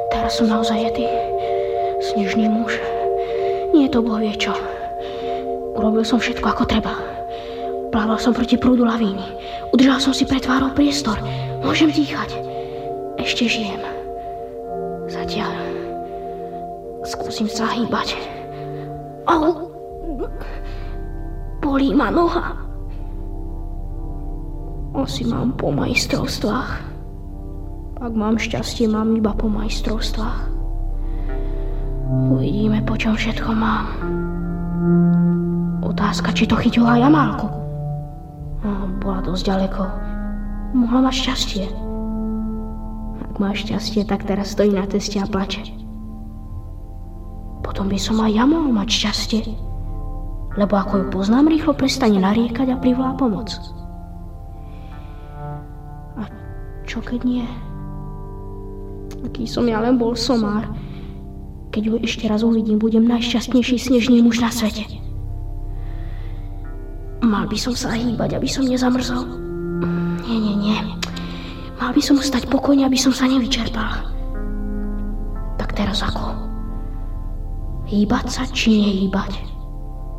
Teraz som naozaj jetý. Snežný muž. Nie to Boh vie čo. Urobil som všetko ako treba. Plával som proti prúdu lavíny. Udržal som si pred tvárou priestor. Môžem dýchať. Ešte žijem. Zatiaľ. Skúsim sa hýbať. Au! Bolí ma noha. Asi mám po majstrovstvách. Ak mám šťastie, mám iba po majstrovstvách. Uvidíme, po čom všetko mám. Otázka, či to chytila Jamálku. Bola dosť ďaleko. Mohla mať šťastie. Ak má šťastie, tak teraz stojí na ceste a plače. Potom by som aj ja mohol mať šťastie. Lebo ako ju poznám, rýchlo prestane nariekať a privolá pomoc. A čo keď nie? Aký som ja len bol somár. Keď ju ešte raz uvidím, budem najšťastnejší snežný muž na svete. Mal by som sa hýbať, aby som nezamrzol. Nie. Mal by som stať pokojne, aby som sa nevyčerpal. Tak teraz ako? Hýbať sa či nehýbať?